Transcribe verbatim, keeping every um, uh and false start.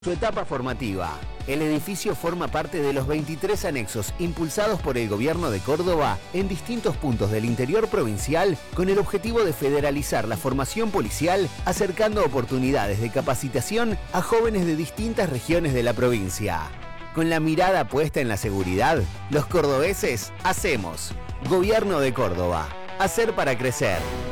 Su etapa formativa. El edificio forma parte de los veintitrés anexos impulsados por el gobierno de Córdoba en distintos puntos del interior provincial con el objetivo de federalizar la formación policial, acercando oportunidades de capacitación a jóvenes de distintas regiones de la provincia. Con la mirada puesta en la seguridad, los cordobeses hacemos. Gobierno de Córdoba. Hacer para crecer.